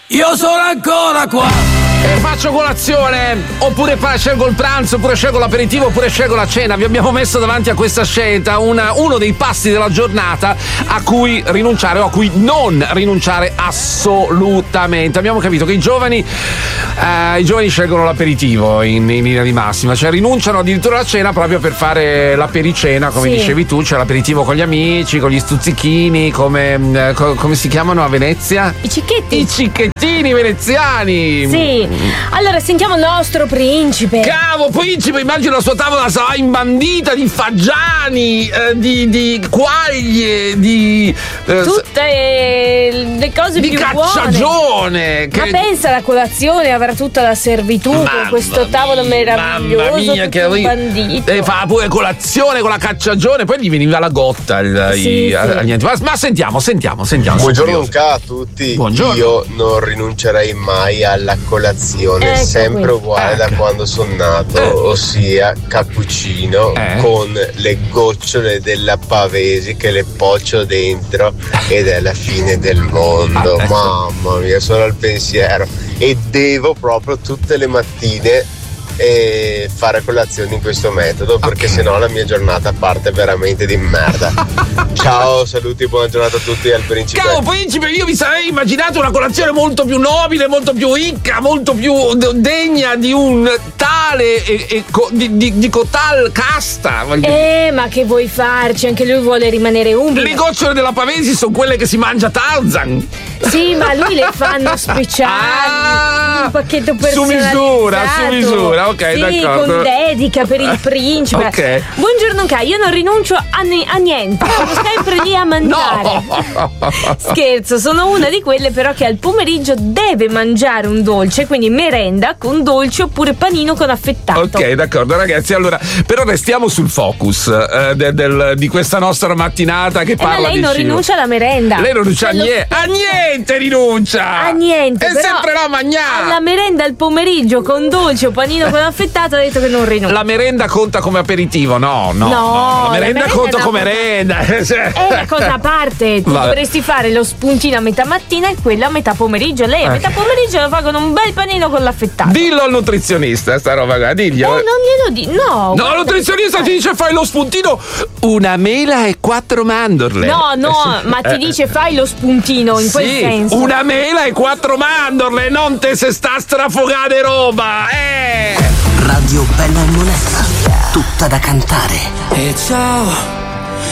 Io sono ancora qua e faccio colazione, oppure scelgo il pranzo, oppure scelgo l'aperitivo, oppure scelgo la cena. Vi abbiamo messo davanti a questa scelta uno dei passi della giornata a cui rinunciare o a cui non rinunciare assolutamente. Abbiamo capito che i giovani scelgono l'aperitivo in linea di massima, cioè rinunciano addirittura alla cena proprio per fare l'apericena, come dicevi tu, cioè l'aperitivo con gli amici, con gli stuzzichini, come si chiamano a Venezia? I cicchetti. I cicchettini veneziani. Sì. Allora sentiamo il nostro principe. Cavo principe, immagino la sua tavola sarà imbandita di fagiani, di quaglie, di tutte le cose di più cacciagione. Ma pensa alla colazione, avrà tutta la servitù con questo tavolo meraviglioso, mamma mia, tutto imbandito. E fa pure colazione con la cacciagione, poi gli veniva la gotta niente. Ma sentiamo. Buongiorno a tutti. Buongiorno. Io non rinuncerei mai alla colazione, sempre uguale da quando sono nato, ossia cappuccino con le gocciole della Pavesi che le poccio dentro ed è la fine del mondo. Mamma mia, solo al pensiero. E devo proprio tutte le mattine fare colazione in questo metodo, perché sennò la mia giornata parte veramente di merda. Ciao, saluti, buona giornata a tutti e al principe. Ciao principe, io mi sarei immaginato una colazione molto più nobile, molto più ricca, molto più degna di un tale di cotal casta. Ma che vuoi farci? Anche lui vuole rimanere umile. Le gocciole della Pavesi sono quelle che si mangia Tarzan. Sì, ma lui le fanno speciali, un pacchetto personalizzato. Su misura, ok, sì, d'accordo. con dedica per il principe. Ok. Buongiorno Kai, io non rinuncio a niente, sono sempre lì a mangiare. No. Scherzo, sono una di quelle però che al pomeriggio deve mangiare un dolce, quindi merenda con dolce oppure panino con affettato. Ok, d'accordo ragazzi, allora però restiamo sul focus di questa nostra mattinata che parla di lei non cibo. rinuncia alla merenda. Lei non rinuncia a niente, rinuncia. A niente. È sempre là a mangiare. Alla merenda al pomeriggio con dolce o panino con affettato ha detto che non rinuncia. La merenda conta come aperitivo? No. La merenda conta come merenda. È una cosa a parte. Tu dovresti fare lo spuntino a metà mattina e quello a metà pomeriggio. Lei a metà pomeriggio lo fa con un bel panino con l'affettato. Dillo al nutrizionista sta roba qua, diglielo. Non glielo di. No, il nutrizionista ti dice fai lo spuntino, una mela e 4 mandorle. No, ma ti dice fai lo spuntino in quel senso. Una mela e 4 mandorle, non te se sta strafogare roba. Radio Bella e Monella, tutta da cantare. E ciao